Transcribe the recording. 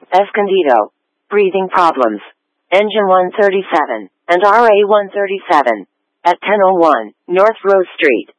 Escondido. Breathing problems. Engine 137 and RA 137 at 1001 North Rose Street.